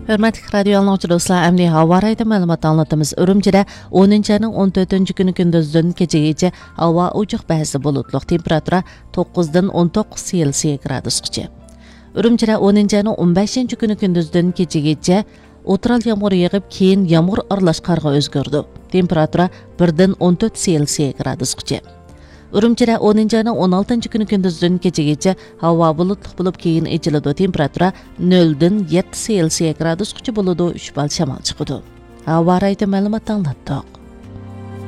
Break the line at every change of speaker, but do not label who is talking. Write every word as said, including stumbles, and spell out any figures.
Hörmətli radio anlıqçı dostlar, əmri hava rayda məlumat anlatımız. Ürümçidə o'ninchi ayning o'n to'rtinchi kuni kunduzdan kechagacha havo ochiq ba'zi bulutliq, temperatura to'qqizdan o'n to'qqiz Selsiya gradusgacha. Ürümçidə o'ninchi ayning o'n beshinchi kuni kunduzdan kechagacha o'tiral yağmur yağıb, keyin yağmur aralash qarga o'zgardi. Temperatura birdan o'n to'rt Selsiya gradusgacha. Ürümçidə o'ninchi ayning o'n oltinchi kuni kunduzdan kechagacha havo bulutli bo'lib, keyin echiladi. Temperatura noldan yetti Selsiya gradusgacha bo'ladi. uch bal shamol chiqadi. Havo rayda ma'lumot anglatdik.